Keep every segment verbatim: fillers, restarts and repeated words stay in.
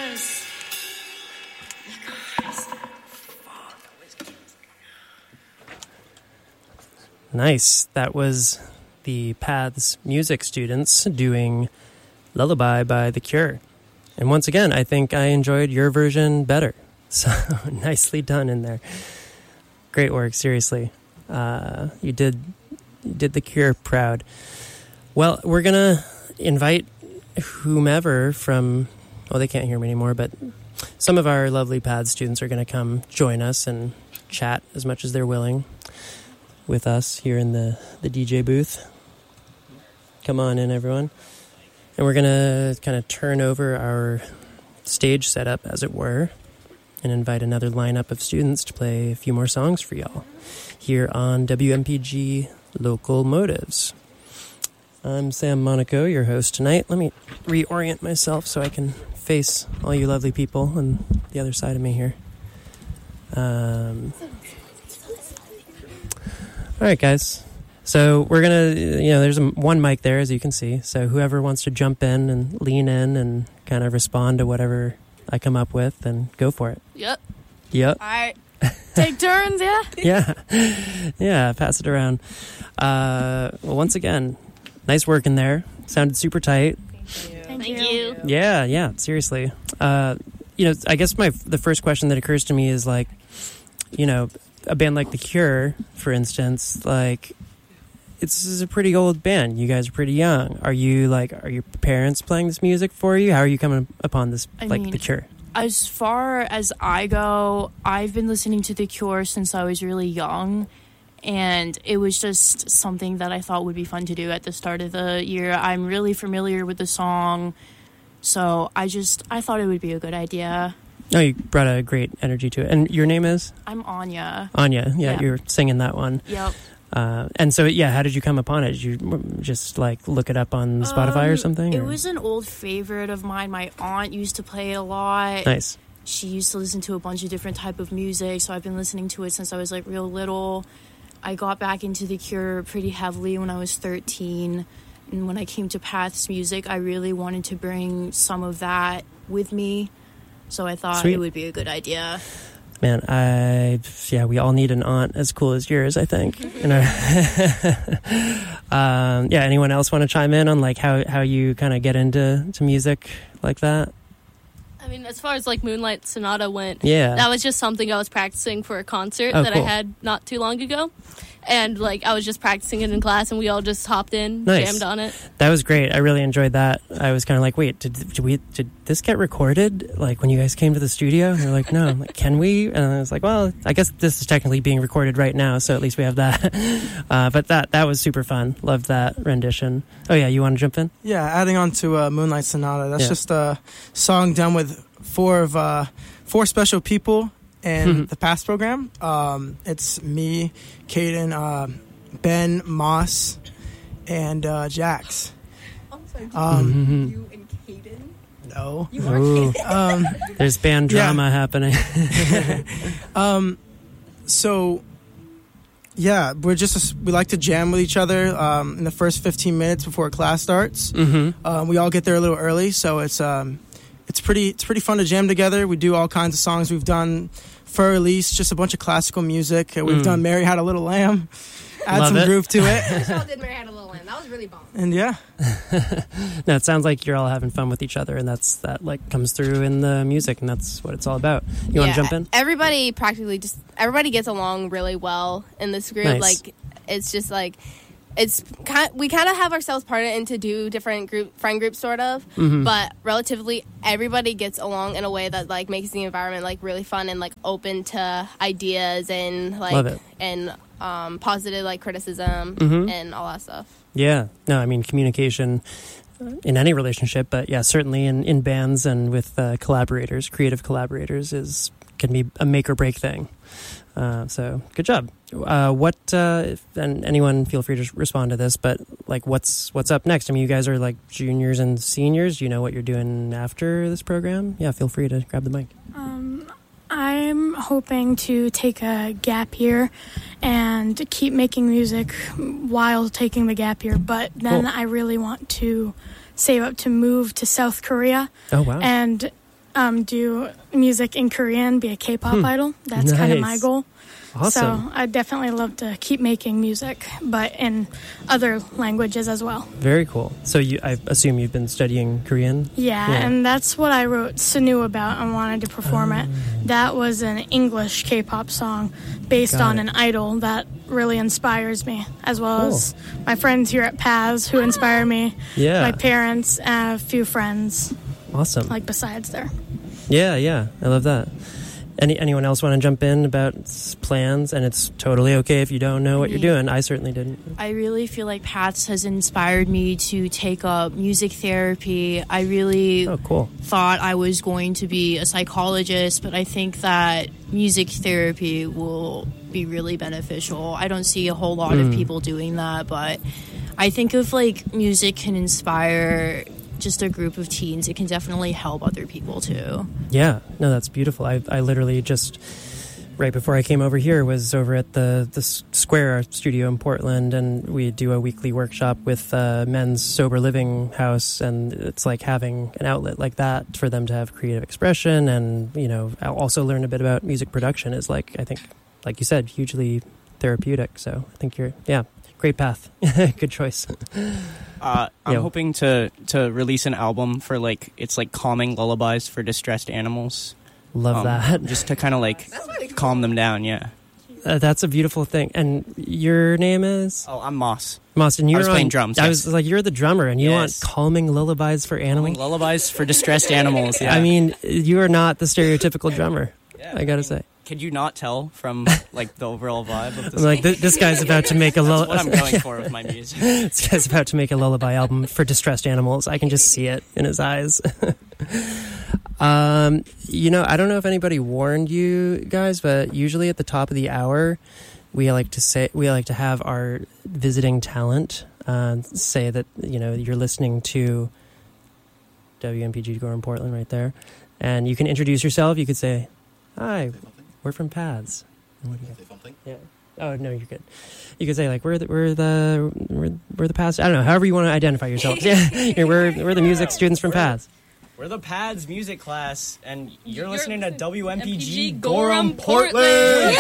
Yes. Nice. That was the Paths music students doing Lullaby by The Cure. And once again, I think I enjoyed your version better. So nicely done in there. Great work, seriously. Uh, you did you did The Cure proud. Well, we're going to invite whomever from, well, they can't hear me anymore, but some of our lovely Paths students are going to come join us and chat as much as they're willing with us here in the, the D J booth. Come on in, everyone. And we're going to kind of turn over our stage setup, as it were, and invite another lineup of students to play a few more songs for y'all here on W M P G Local Motives. I'm Sam Monaco, your host tonight. Let me reorient myself so I can face all you lovely people on the other side of me here. Um, all right, guys. So we're going to, you know, there's a, one mic there, as you can see. So whoever wants to jump in and lean in and kind of respond to whatever I come up with, then go for it. Yep. Yep. All right. Take turns, yeah? Yeah. Yeah, pass it around. Uh, well, once again, nice work in there. Sounded super tight. Thank you. Thank you. Yeah, yeah, seriously. Uh, you know, I guess my the first question that occurs to me is, like, you know, a band like The Cure, for instance, like, it's, it's a pretty old band. You guys are pretty young. Are you, like, are your parents playing this music for you? How are you coming upon this, I like, mean, The Cure? As far as I go, I've been listening to The Cure since I was really young, and it was just something that I thought would be fun to do at the start of the year. I'm really familiar with the song, so I just, I thought it would be a good idea. Oh, you brought a great energy to it. And your name is? I'm Anya. Anya. Yeah, Yeah. you're singing that one. Yep. Uh, and so, yeah, how did you come upon it? Did you just, like, look it up on Spotify Um, or something? It or? was an old favorite of mine. My aunt used to play it a lot. Nice. She used to listen to a bunch of different type of music, so I've been listening to it since I was, like, real little. I got back into The Cure pretty heavily when I was thirteen. And when I came to Paths Music, I really wanted to bring some of that with me. So I thought Sweet. it would be a good idea. Man, I, yeah, we all need an aunt as cool as yours, I think. You know? um, yeah, anyone else want to chime in on, like, how, how you kind of get into to music like that? I mean, as far as like Moonlight Sonata went, Yeah. that was just something I was practicing for a concert Oh, that cool. I had not too long ago. And like I was just practicing it in class and we all just hopped in, Nice. jammed on it. That was great. I really enjoyed that. I was kind of like, wait, did, did we did this get recorded? Like when you guys came to the studio? And they're like, no. I'm like, can we? And I was like, well, I guess this is technically being recorded right now, so at least we have that. Uh, but that that was super fun. Loved that rendition. Oh yeah, you want to jump in? Yeah, adding on to uh, Moonlight Sonata. That's Yeah. just a song done with four of uh, four special people in the Paths program. Um, it's me, Caden, uh, Ben, Moss, and uh, Jax. I'm sorry, did Um, Mhm. you and Caden? No. You are Ooh, Caden. Um, there's band Yeah. drama happening. um, so, yeah, we're just we like to jam with each other um, in the first fifteen minutes before class starts. Mm-hmm. Um, we all get there a little early, so it's um, it's pretty it's pretty fun to jam together. We do all kinds of songs. We've done For Elise, just a bunch of classical music. We've Mm. done Mary Had a Little Lamb. Add Love some it. groove to it. Michelle did Mary Had a Little Lamb. That was really bomb. And yeah, No, it sounds like you're all having fun with each other, and that's that like comes through in the music, and that's what it's all about. You want to jump in? Everybody practically just everybody gets along really well in this group. Nice. Like it's just like it's kind. We kind of have ourselves parted into two different group friend groups, sort of. Mhm. But relatively, everybody gets along in a way that like makes the environment like really fun and like open to ideas and like Love it. and um, positive like criticism Mhm. and all that stuff. Yeah. No, I mean communication in any relationship, but yeah, certainly in, in bands and with uh, collaborators, creative collaborators, is can be a make or break thing. Uh, so good job. Uh, what uh, if, and anyone feel free to respond to this, but like what's what's up next? I mean, you guys are like juniors and seniors. Do you know what you're doing after this program? Yeah, feel free to grab the mic. Um, I'm hoping to take a gap year and keep making music while taking the gap year, but then Cool. I really want to save up to move to South Korea Oh wow. and um, do music in Korean, be a K-pop Hmm. idol. That's kind of my Nice. goal. Awesome. So I'd definitely love to keep making music, but in other languages as well. Very cool. So you, I assume you've been studying Korean? Yeah, Yeah. and that's what I wrote Sanu about and wanted to perform it. That was an English K-pop song based Got on it. an idol that really inspires me, as well Cool. as my friends here at P A Z who inspire me, Yeah. my parents, and a few friends, Awesome. like besides there. Yeah, yeah. I love that. Any Anyone else want to jump in about s- plans? And it's totally okay if you don't know what you're doing. I certainly didn't. I really feel like Pats has inspired me to take up music therapy. I really Oh, cool. thought I was going to be a psychologist, but I think that music therapy will be really beneficial. I don't see a whole lot Mm. of people doing that, but I think if like music can inspire just a group of teens, it can definitely help other people too. Yeah, no, that's beautiful. I, I literally just, right before I came over here, was over at the, the S- Square Art Studio in Portland, and we do a weekly workshop with uh, Men's Sober Living House, and it's like having an outlet like that for them to have creative expression and, you know, also learn a bit about music production is like, I think, like you said, hugely therapeutic. So I think you're, yeah, great path. Good choice. Uh, I'm Yo. hoping to to release an album for like it's like calming lullabies for distressed animals. Love Um, that. Just to kind of like calm them down. Yeah. Uh, that's a beautiful thing. And your name is? Oh, I'm Moss. Moss, and you're was playing on- drums, I yes. was like, you're the drummer, and you Yes. want calming lullabies for Calming animals. lullabies for distressed animals. Yeah. I mean, you are not the stereotypical drummer. Yeah, I gotta mean, say, Could you not tell from like the overall vibe of this? I'm like, th- this guy's about to make a That's what I'm lullaby. going for with my music. This guy's about to make a lullaby album for distressed animals. I can just see it in his eyes. um, you know, I don't know if anybody warned you guys, but usually at the top of the hour, we like to say we like to have our visiting talent uh, say that you know you're listening to W M P G Gorham Portland right there, and you can introduce yourself. You could say, "Hi, we're from Paths." And what do you got? something? Yeah. Oh no, you're good. You could say like we're the we're the we're, we're the Paths. I don't know. However you want to identify yourselves. Yeah, yeah, we're we're the music students from Paths. We're the Pads music class, and you're, You're listening to listening W M P G M P G Gorham Gorham Portland.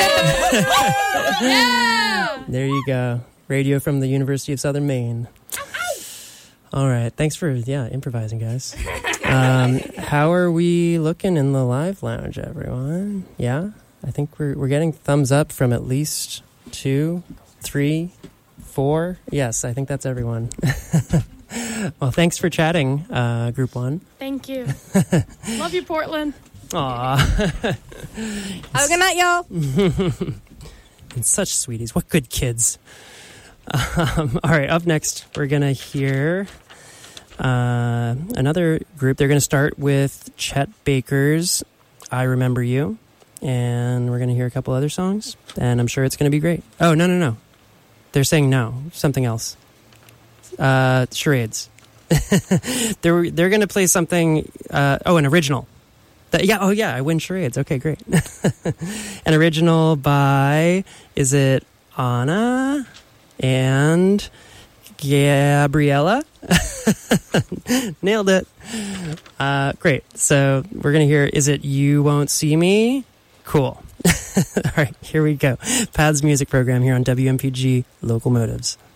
Yeah! There you go. Radio from the University of Southern Maine. All right. Thanks for yeah improvising, guys. Um, how are we looking in the live lounge, everyone? Yeah, I think we're we're getting thumbs up from at least two, three, four. Yes, I think that's everyone. Well, thanks for chatting, uh, Group One. Thank you. Love you, Portland. Aw, Have a good night, y'all. and such sweeties. What good kids. Um, all right, up next, we're going to hear uh, another group. They're going to start with Chet Baker's I Remember You, and we're going to hear a couple other songs, and I'm sure it's going to be great. Oh, no, no, no. They're saying no, something else. Uh, charades. they're they're going to play something, uh, oh, an original. That, yeah, oh, yeah, I win charades. Okay, great. An original by, is it Anna and Gabriella? Nailed it. Uh, great. So we're going to hear, is it You Won't See Me? Cool. All right, here we go. Paths music program here on W M P G Local Motives.